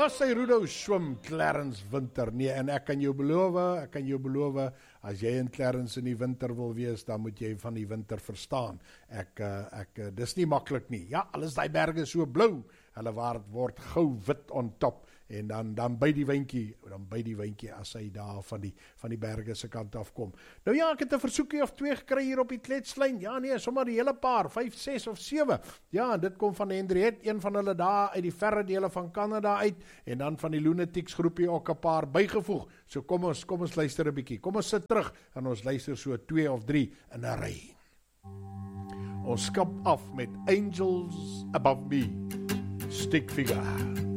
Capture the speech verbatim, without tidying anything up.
As sy roedou swim Clarence winter, nee, en ek kan jou beloof, ek kan jou beloof, as jy in Clarence in die winter wil wees, dan moet jy van die winter verstaan. Ek, ek, dis nie maklik nie. Ja, al is die berge so blou, hulle word gou wit on top, en dan, dan by die windjie, dan by die windjie as hy daar van die, van die berge se kant afkom. Nou ja, ek het 'n versoekie of twee gekry hier op die kletslyn, ja nee, sommer die hele paar, vyf, ses of sewe, ja, en dit kom van Henriette, een van hulle daar uit die verre dele van Kanada uit, en dan van die Lunatics groepie ook 'n paar bygevoeg, so kom ons, kom ons luister 'n bietjie, kom ons sit terug, en ons luister so twee of drie in 'n ry. Ons skap af met Angels Above Me, Stick Figure.